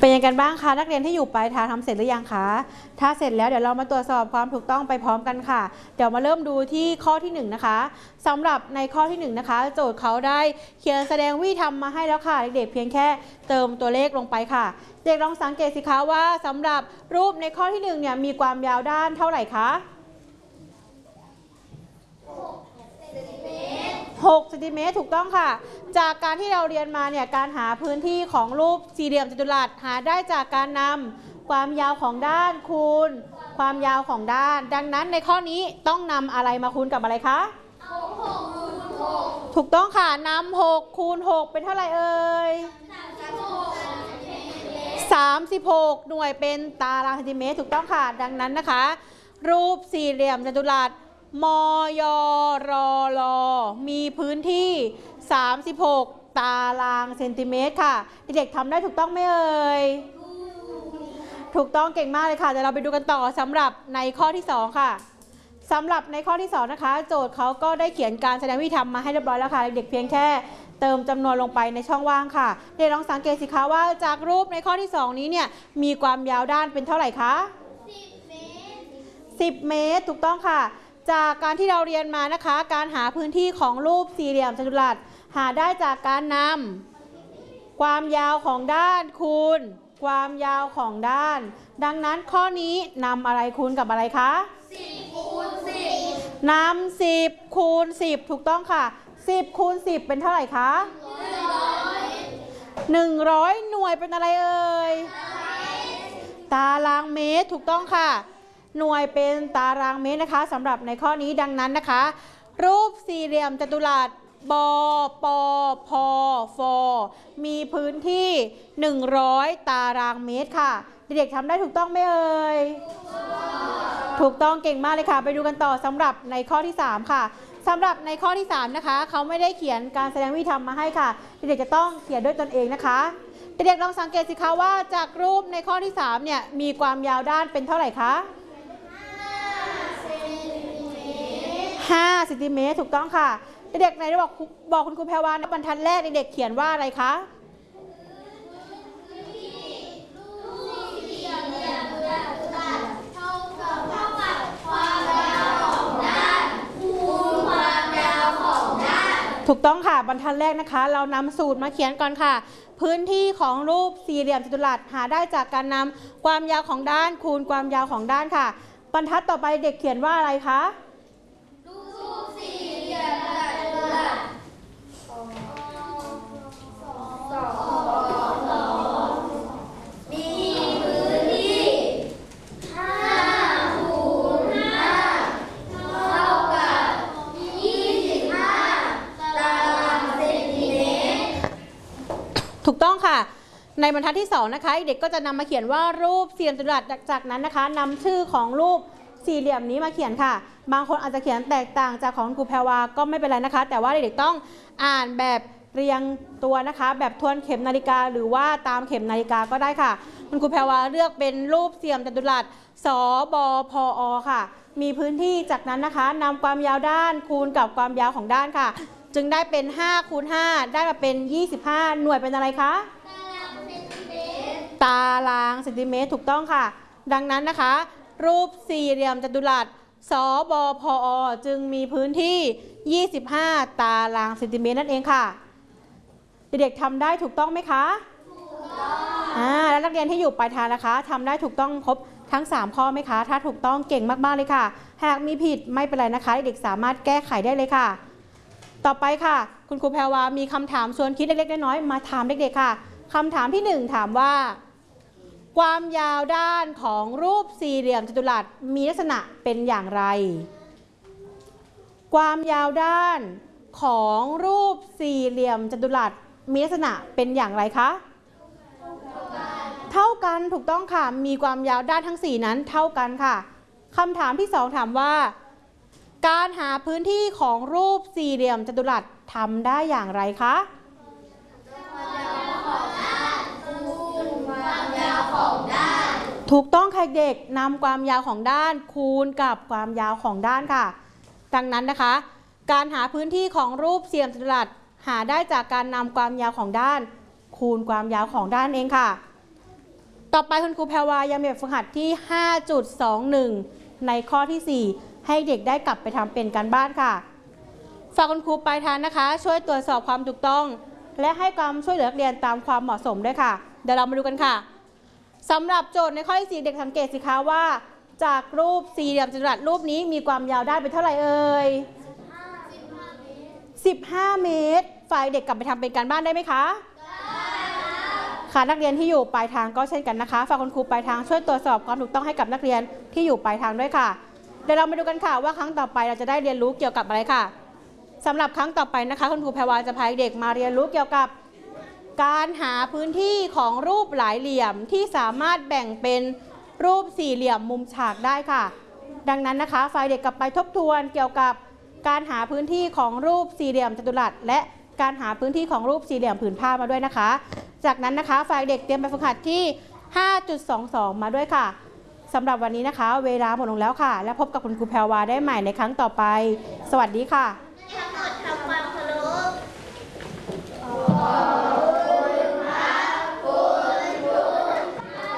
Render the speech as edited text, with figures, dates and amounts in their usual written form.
เป็นยังไงกันบ้างคะนักเรียนที่อยู่ปลายทางทำเสร็จหรือยังคะถ้าเสร็จแล้วเดี๋ยวเรามาตรวจสอบความถูกต้องไปพร้อมกันค่ะเดี๋ยวมาเริ่มดูที่ข้อที่1นะคะสำหรับในข้อที่1นะคะโจทย์เขาได้เขียนแสดงวิธีทำมาให้แล้วค่ะเด็กๆเพียงแค่เติมตัวเลขลงไปค่ะเด็กลองสังเกตสิคะว่าสำหรับรูปในข้อที่1เนี่ยมีความยาวด้านเท่าไหร่คะ6 เซนติเมตรถูกต้องค่ะจากการที่เราเรียนมาเนี่ยการหาพื้นที่ของรูปสี่เหลี่ยมจัตุรัสหาได้จากการนำความยาวของด้านคูณความยาวของด้านดังนั้นในข้อนี้ต้องนำอะไรมาคูณกับอะไรคะถูกต้องค่ะนำ6คูณ6เป็นเท่าไหร่เอ่ย36หน่วยเป็นตารางเซนติเมตรถูกต้องค่ะดังนั้นนะคะรูปสี่เหลี่ยมจัตุรัสมยรลมีพื้นที่36ตารางเซนติเมตรค่ะเด็กๆทำได้ถูกต้องไหมเอ่ยถูกต้องเก่งมากเลยค่ะเดี๋ยวเราไปดูกันต่อสำหรับในข้อที่2ค่ะสำหรับในข้อที่2นะคะโจทย์เขาก็ได้เขียนการแสดงวิธีทำมาให้เรียบร้อยแล้วค่ะเด็กๆเพียงแค่เติมจำนวนลงไปในช่องว่างค่ะเด็กลองสังเกตสิคะว่าจากรูปในข้อที่2นี้เนี่ยมีความยาวด้านเป็นเท่าไหร่คะ10 เมตรถูกต้องค่ะจากการที่เราเรียนมานะคะการหาพื้นที่ของรูปสี่เหลี่ยมจัตุรัสหาได้จากการนำความยาวของด้านคูณความยาวของด้านดังนั้นข้อนี้นำอะไรคูณกับอะไรคะ10คูณ10นำ10คูณ10ถูกต้องค่ะ10คูณ10เป็นเท่าไหร่คะ100หน่วยเป็นอะไรเอ่ยตารางเมตรถูกต้องค่ะหน่วยเป็นตารางเมตรนะคะสำหรับในข้อนี้ดังนั้นนะคะรูปสี่เหลี่ยมจัตุรัสบปพฟมีพื้นที่100ตารางเมตรค่ะเด็กๆทำได้ถูกต้องไหมเอ่ยถูกต้องเก่งมากเลยค่ะไปดูกันต่อสำหรับในข้อที่3ค่ะสำหรับในข้อที่3นะคะเขาไม่ได้เขียนการแสดงวิธีทำมาให้ค่ะเด็กๆจะต้องเขียนด้วยตนเองนะคะเด็กๆลองสังเกตสิคะว่าจากรูปในข้อที่3เนี่ยมีความยาวด้านเป็นเท่าไหร่คะ5 เซนติเมตรถูกต้องค่ะเด็กๆไหนได้บอกคุณครูแพรวาในบรรทัดแรกเด็กๆเขียนว่าอะไรคะถูกต้องค่ะบรรทัดแรกนะคะเรานำสูตรมาเขียนก่อนค่ะพื้นที่ของรูปสี่เหลี่ยมจัตุรัสหาได้จากการนำความยาวของด้านคูณความยาวของด้านค่ะบรรทัดต่อไปเด็กเขียนว่าอะไรคะรูปสี่เหลี่ยมจัตุรัสมีพื้นที่5คูณ5เท่ากับ25ตารางเซนติเมตรถูกต้องค่ะในบรรทัดที่2นะคะเด็กก็จะนำมาเขียนว่ารูปสี่เหลี่ยมจัตุรัสจากนั้นนะคะนำชื่อของรูปสี่เหลี่ยมนี้มาเขียนค่ะบางคนอาจจะเขียนแตกต่างจากของครูแพรวาก็ไม่เป็นไรนะคะแต่ว่าเด็กๆต้องอ่านแบบเรียงตัวนะคะแบบทวนเข็มนาฬิกาหรือว่าตามเข็มนาฬิกาก็ได้ค่ะคุณครูแพรวาเลือกเป็นรูปสี่เหลี่ยมจัตุรัสสบพอค่ะมีพื้นที่จากนั้นนะคะนำความยาวด้านคูณกับความยาวของด้านค่ะจึงได้เป็น5คูณ5ได้มาเป็น25หน่วยเป็นอะไรคะตารางเซนติเมตรถูกต้องค่ะดังนั้นนะคะรูปสี่เหลี่ยมจัตุรัสสบพอจึงมีพื้นที่25ตารางเซนติเมตรนั่นเองค่ะเด็กๆทำได้ถูกต้องไหมคะถูกต้องแล้วนักเรียนที่อยู่ปลายทางนะคะทำได้ถูกต้องครบทั้ง3ข้อไหมคะถ้าถูกต้องเก่งมากๆเลยค่ะหากมีผิดไม่เป็นไรนะคะเด็กสามารถแก้ไขได้เลยค่ะต่อไปค่ะคุณครูแพรวามีคำถามชวนคิดเล็กๆน้อยๆมาถามเด็กๆค่ะคำถามที่1ถามว่าความยาวด้านของรูปสี่เหลี่ยมจัตุรัสมีลักษณะเป็นอย่างไรความยาวด้านของรูปสี่เหลี่ยมจัตุรัสมีลักษณะเป็นอย่างไรคะเท่ากันถูกต้องค่ะมีความยาวด้านทั้ง4นั้นเท่ากันค่ะคำถามที่2ถามว่าการหาพื้นที่ของรูปสี่เหลี่ยมจัตุรัสทำได้อย่างไรคะถูกต้องค่ะเด็กนำความยาวของด้านคูณกับความยาวของด้านค่ะดังนั้นนะคะการหาพื้นที่ของรูปสี่เหลี่ยมจัตุรัสหาได้จากการนำความยาวของด้านคูณความยาวของด้านเองค่ะต่อไปคุณครูแพรวายังมีแบบฝึกหัดที่ 5.21 ในข้อที่ 4 ให้เด็กได้กลับไปทำเป็นการบ้านค่ะฝากคุณครูปลายทางนะคะ ช่วยตรวจสอบความถูกต้อง และให้ความช่วยเหลือนักเรียนตามความเหมาะสมด้วยค่ะเดี๋ยวเรามาดูกันค่ะสำหรับโจทย์ในข้อที่ 4 เด็กสังเกตสิคะว่าจากรูปสี่เหลี่ยมจัตุรัสรูปนี้มีความยาวได้เป็นเท่าไหร่เอ่ย15 เมตรฝ่ายเด็กกลับไปทำเป็นการบ้านได้ไหมคะค่ะนักเรียนที่อยู่ปลายทางก็เช่นกันนะคะฝากคุณครูปลายทางช่วยตรวจสอบความถูกต้องให้กับนักเรียนที่อยู่ปลายทางด้วยค่ะเดี๋ยวเรามาดูกันค่ะว่าครั้งต่อไปเราจะได้เรียนรู้เกี่ยวกับอะไรค่ะสำหรับครั้งต่อไปนะคะคุณครูแพรวาจะพาเด็กมาเรียนรู้เกี่ยวกับการหาพื้นที่ของรูปหลายเหลี่ยมที่สามารถแบ่งเป็นรูปสี่เหลี่ยมมุมฉากได้ค่ะดังนั้นนะคะฝ่ายเด็กกลับไปทบทวนเกี่ยวกับการหาพื้นที่ของรูปสี่เหลี่ยมจัตุรัสและการหาพื้นที่ของรูปสี่เหลี่ยมผืนผ้ามาด้วยนะคะจากนั้นนะคะฝ่ายเด็กเตรียมแบบฝึกหัดที่ 5.22 มาด้วยค่ะสำหรับวันนี้นะคะเวลาหมดลงแล้วค่ะและพบกับคุณครูแพรวาได้ใหม่ในครั้งต่อไปสวัสดีค่ะ